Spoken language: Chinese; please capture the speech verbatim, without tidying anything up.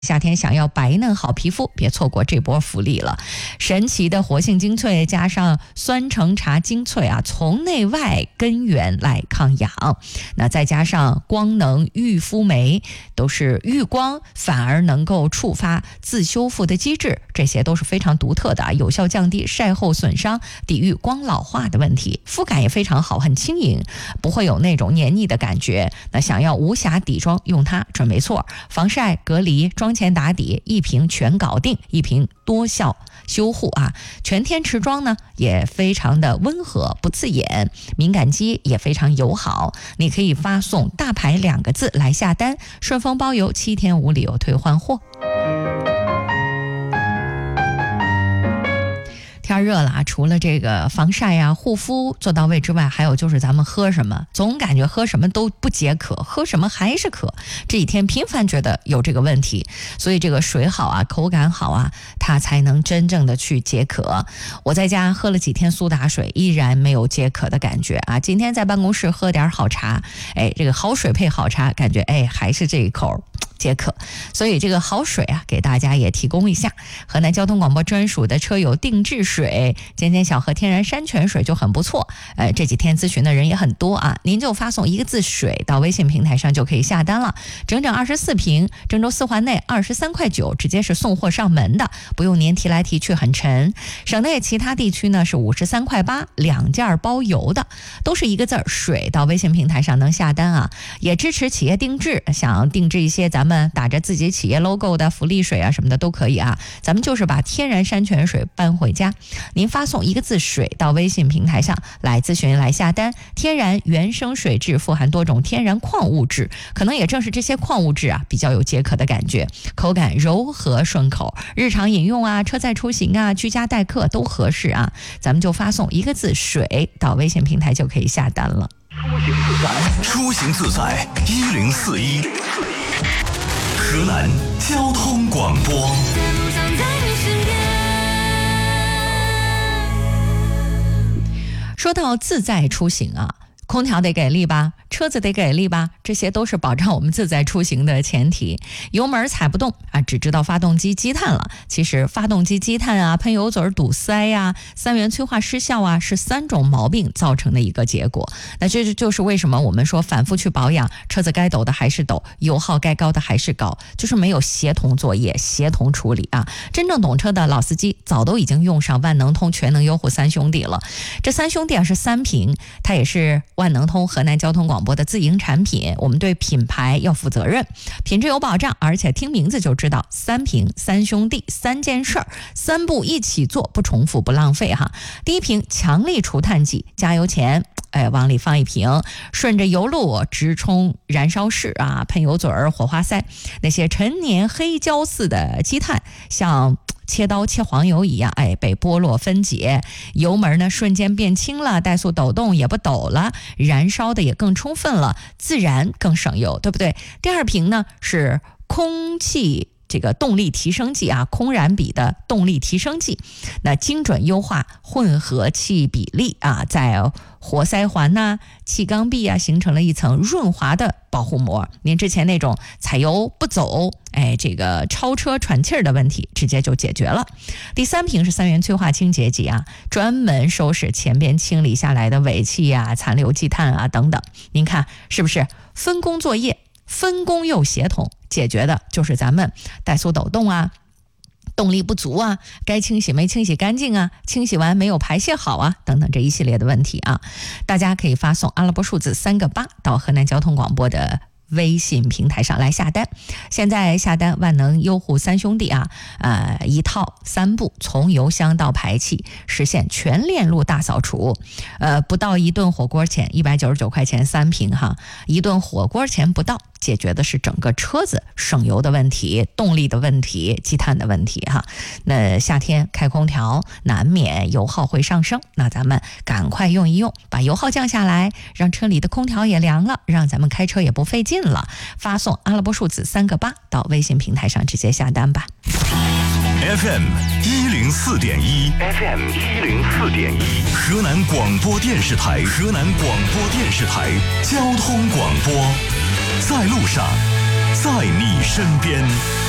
夏天想要白嫩好皮肤，别错过这波福利了。神奇的活性精粹加上酸橙茶精粹啊，从内外根源来抗氧。那再加上光能育肤酶，都是遇光反而能够触发自修复的机制，这些都是非常独特的啊，有效降低晒后损伤，抵御光老化的问题。肤感也非常好，很轻盈，不会有那种黏腻的感觉。那想要无瑕底妆，用它准没错。防晒、隔离、妆前打底，一瓶全搞定，一瓶多效修护啊。全天持妆呢也非常的温和，不刺眼，敏感肌也非常友好。你可以发送大牌两个字来下单，顺丰包邮，七天无理由退换货。天热了，除了这个防晒啊、护肤做到位之外，还有就是咱们喝什么，总感觉喝什么都不解渴，喝什么还是渴。这几天频繁觉得有这个问题，所以这个水好啊，口感好啊，它才能真正的去解渴。我在家喝了几天苏打水，依然没有解渴的感觉啊。今天在办公室喝点好茶，哎，这个好水配好茶，感觉哎还是这一口解渴。所以这个好水啊，给大家也提供一下。河南交通广播专属的车友定制水，尖尖小河天然山泉水就很不错。呃，这几天咨询的人也很多啊，您就发送一个字水到微信平台上就可以下单了，整整二十四瓶，郑州四环内二十三块九，直接是送货上门的，不用您提来提去很沉。省内其他地区呢是五十三块八，两件包邮的，都是一个字水，到微信平台上能下单啊。也支持企业定制，想定制一些咱们打着自己企业 logo 的福利水啊什么的都可以啊。咱们就是把天然山泉水搬回家，您发送一个字水到微信平台上来咨询来下单。天然原生水质富含多种天然矿物质，可能也正是这些矿物质啊比较有解渴的感觉，口感柔和顺口，日常饮用啊、车载出行啊、居家待客都合适啊。咱们就发送一个字水到微信平台就可以下单了。 出行自在一零四一，河南交通广播。 说到自在出行啊，空调得给力吧，车子得给力吧，这些都是保障我们自在出行的前提。油门踩不动啊，只知道发动机积碳了。其实发动机积碳啊、喷油嘴堵塞呀、三元催化失效啊，是三种毛病造成的一个结果。那这就是为什么我们说反复去保养，车子该抖的还是抖，油耗该高的还是高，就是没有协同作业、协同处理啊。真正懂车的老司机早都已经用上万能通全能优护三兄弟了。这三兄弟啊是三瓶，它也是万能通河南交通广播的自营产品，我们对品牌要负责任，品质有保障，而且听名字就知道三瓶三兄弟三件事儿，三步一起做，不重复不浪费哈。第一瓶强力除碳剂，加油前哎，往里放一瓶，顺着油路直冲燃烧室啊，喷油嘴儿、火花塞，那些陈年黑胶似的积碳，像切刀切黄油一样，哎，被剥落分解，油门呢瞬间变轻了，怠速抖动也不抖了，燃烧的也更充分了，自然更省油，对不对？第二瓶呢是空气这个动力提升剂啊，空燃比的动力提升剂，那精准优化混合气比例啊，在活塞环呐、啊、气缸壁啊，形成了一层润滑的保护膜。您之前那种踩油不走，哎，这个超车喘气儿的问题直接就解决了。第三瓶是三元催化清洁剂啊，专门收拾前边清理下来的尾气啊、残留积碳啊等等。您看是不是分工作业？分工又协同，解决的就是咱们怠速抖动啊、动力不足啊、该清洗没清洗干净啊、清洗完没有排泄好啊等等这一系列的问题啊。大家可以发送阿拉伯数字三个八到河南交通广播的微信平台上来下单。现在下单万能优护三兄弟啊，呃，一套三步，从油箱到排气，实现全链路大扫除。呃，不到一顿火锅钱，一百九十九块钱三瓶哈，一顿火锅钱不到，解决的是整个车子省油的问题、动力的问题、积碳的问题哈。那夏天开空调难免油耗会上升，那咱们赶快用一用，把油耗降下来，让车里的空调也凉了，让咱们开车也不费劲了。发送阿拉伯数字三个八到微信平台上直接下单吧。 F M 一零四点一 ，F M 一零四点一，河南广播电视台，河南广播电视台交通广播，在路上，在你身边。